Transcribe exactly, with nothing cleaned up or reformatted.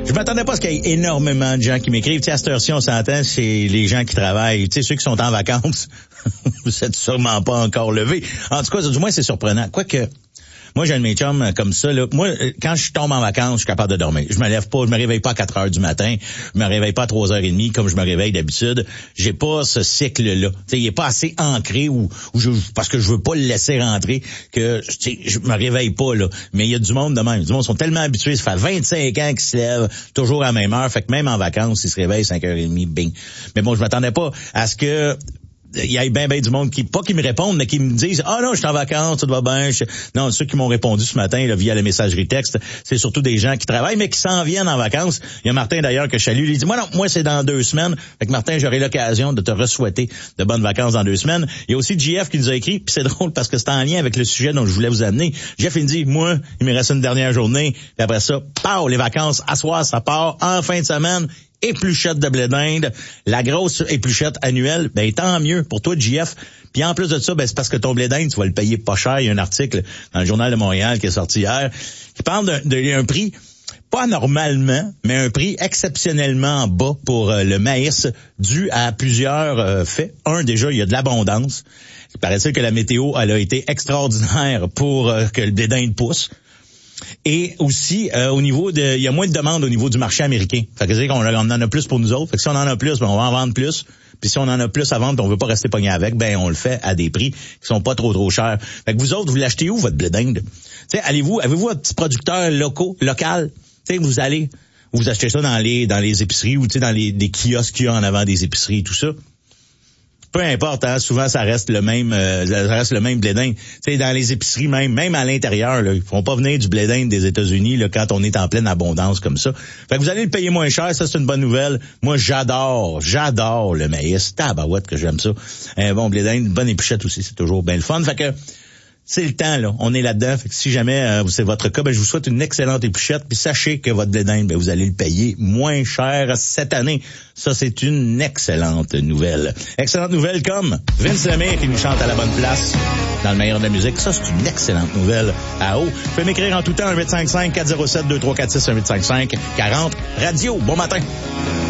Je m'attendais pas à ce qu'il y ait énormément de gens qui m'écrivent. Tu sais, à cette heure-ci, on s'entend, c'est les gens qui travaillent. Tu sais, ceux qui sont en vacances, vous êtes sûrement pas encore levés. En tout cas, du moins, c'est surprenant. Quoique, moi, j'ai un de mes chums comme ça, là. Moi, quand je tombe en vacances, je suis capable de dormir. Je me lève pas, je me réveille pas à quatre heures du matin. Je me réveille pas à trois heures trente comme je me réveille d'habitude. J'ai pas ce cycle-là. Tu sais, il est pas assez ancré ou, ou je, parce que je veux pas le laisser rentrer que, tu sais, je me réveille pas, là. Mais il y a du monde de même. Du monde sont tellement habitués. Ça fait vingt-cinq ans qu'ils se lèvent toujours à la même heure. Fait que même en vacances, ils se réveillent cinq heures trente, bing. Mais bon, je m'attendais pas à ce que il y a bien ben du monde qui, pas qui me répondent, mais qui me disent, ah non, je suis en vacances, tout va bien. Je... Non, ceux qui m'ont répondu ce matin, là, via la messagerie texte, c'est surtout des gens qui travaillent, mais qui s'en viennent en vacances. Il y a Martin, d'ailleurs, que je salue, il dit, moi non, moi c'est dans deux semaines. Fait que Martin, j'aurai l'occasion de te re-souhaiter de bonnes vacances dans deux semaines. Il y a aussi J F qui nous a écrit, puis c'est drôle parce que c'est en lien avec le sujet dont je voulais vous amener. Jeff, il me dit, moi, il me reste une dernière journée, puis après ça, pow, les vacances, à soir, ça part, en fin de semaine, épluchette de blé d'Inde, la grosse épluchette annuelle, ben tant mieux pour toi, J F. Puis en plus de ça, ben c'est parce que ton blé d'Inde, tu vas le payer pas cher. Il y a un article dans le Journal de Montréal qui est sorti hier qui parle d'un, d'un prix, pas normalement, mais un prix exceptionnellement bas pour euh, le maïs, dû à plusieurs euh, faits. Un, déjà, il y a de l'abondance. Il paraît-il que la météo, elle a été extraordinaire pour euh, que le blé d'Inde pousse. Et aussi, euh, au niveau de, il y a moins de demandes au niveau du marché américain. Fait que c'est qu'on on en a plus pour nous autres. Fait que si on en a plus, ben on va en vendre plus. Puis si on en a plus à vendre, on veut pas rester pogné avec, ben on le fait à des prix qui sont pas trop trop chers. Fait que vous autres, vous l'achetez où votre blé d'Inde? Tu sais, allez-vous, avez-vous un petit producteur locaux, local? Tu sais, vous allez, vous achetez ça dans les dans les épiceries ou tu sais dans les des kiosques qu'il y a en avant des épiceries et tout ça. Peu importe, hein, souvent ça reste le même euh, ça reste le même blé d'Inde. Tu sais, dans les épiceries même, même à l'intérieur, là, ils font pas venir du blé d'Inde des États-Unis là, quand on est en pleine abondance comme ça. Fait que vous allez le payer moins cher, ça c'est une bonne nouvelle. Moi j'adore, j'adore le maïs. Tabarouette que j'aime ça. Un bon blé d'Inde, une bonne épluchette aussi, c'est toujours bien le fun. Fait que c'est le temps, là. On est là-dedans. Fait que si jamais euh, c'est votre cas, ben, je vous souhaite une excellente épluchette. Puis sachez que votre blé d'Inde, ben, vous allez le payer moins cher cette année. Ça, c'est une excellente nouvelle. Excellente nouvelle comme Vince Lemire qui nous chante à la bonne place dans le meilleur de la musique. Ça, c'est une excellente nouvelle à haut. Vous pouvez m'écrire en tout temps un huit cinq cinq, quatre zéro sept, deux trois quatre six, un huit cinq cinq, quarante Radio. Bon matin.